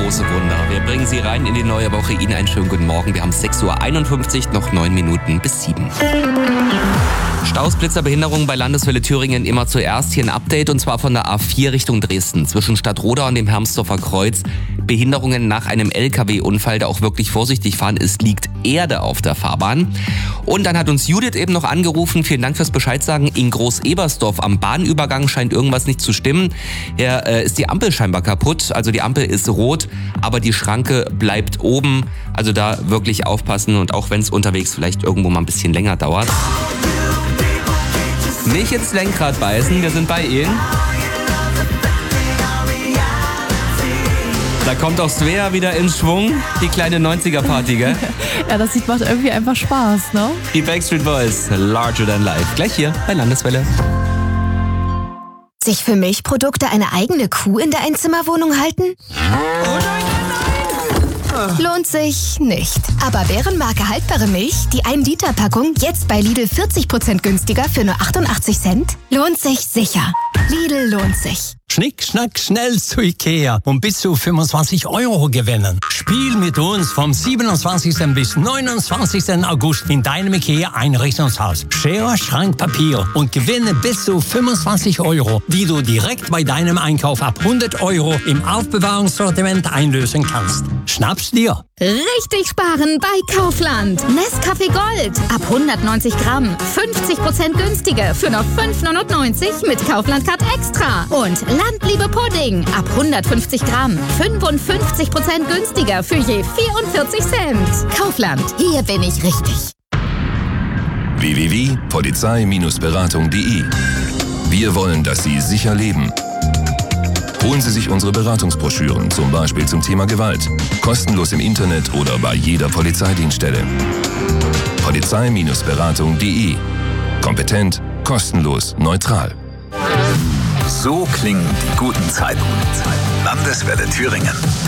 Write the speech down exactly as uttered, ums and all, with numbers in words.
große Wunder. Wir bringen Sie rein in die neue Woche. Ihnen einen schönen guten Morgen. Wir haben sechs Uhr einundfünfzig, noch neun Minuten bis sieben. Staus, Blitzer, Behinderungen bei Landeswelle Thüringen immer zuerst. Hier ein Update und zwar von der A vier Richtung Dresden. Zwischen Stadtroda und dem Hermsdorfer Kreuz. Behinderungen nach einem L K W-Unfall, da auch wirklich vorsichtig fahren. Es liegt Erde auf der Fahrbahn. Und dann hat uns Judith eben noch angerufen. Vielen Dank fürs Bescheid sagen. In Groß-Ebersdorf am Bahnübergang scheint irgendwas nicht zu stimmen. Hier äh, ist die Ampel scheinbar kaputt. Also die Ampel ist rot, aber die Schranke bleibt oben. Also da wirklich aufpassen und auch wenn es unterwegs vielleicht irgendwo mal ein bisschen länger dauert. Nicht ins Lenkrad beißen, wir sind bei Ihnen. Da kommt auch Svea wieder in Schwung, die kleine neunziger-Party, gell? Ja, das sieht, macht irgendwie einfach Spaß, ne? Die Backstreet Boys, Larger Than Life. Gleich hier bei Landeswelle. Sich für Milchprodukte eine eigene Kuh in der Einzimmerwohnung halten? Lohnt sich nicht. Aber Bärenmarke haltbare Milch, die ein Liter Packung, jetzt bei Lidl vierzig Prozent günstiger für nur achtundachtzig Cent? Lohnt sich sicher. Lidl lohnt sich. Schnick, schnack, schnell zu Ikea und bis zu fünfundzwanzig Euro gewinnen. Spiel mit uns vom siebenundzwanzigsten bis neunundzwanzigsten August in deinem Ikea-Einrichtungshaus. Schere, Schrank, Papier und gewinne bis zu fünfundzwanzig Euro, die du direkt bei deinem Einkauf ab hundert Euro im Aufbewahrungssortiment einlösen kannst. Schnapp's dir! Richtig sparen bei Kaufland. Nescafé Gold ab hundertneunzig Gramm. fünfzig Prozent günstiger für nur fünf neunundneunzig mit Kaufland Card Extra. Und Landliebe Pudding ab hundertfünfzig Gramm. fünfundfünfzig Prozent günstiger für je vierundvierzig Cent. Kaufland, hier bin ich richtig. w w w punkt polizei Bindestrich beratung punkt de. Wir wollen, dass Sie sicher leben. Holen Sie sich unsere Beratungsbroschüren, zum Beispiel zum Thema Gewalt. Kostenlos im Internet oder bei jeder Polizeidienststelle. polizei Bindestrich beratung punkt de. Kompetent, kostenlos, neutral. So klingen die guten Zeiten. Landeswelle Thüringen.